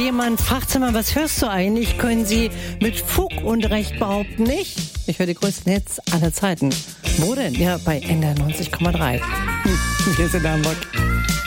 jemand fragt, sag mal, was hörst du eigentlich? Können Sie mit Fug und Recht behaupten, nicht? Ich höre die größten Hits aller Zeiten. Wo denn? Ja, bei NDR 90,3. Wir sind in Hamburg.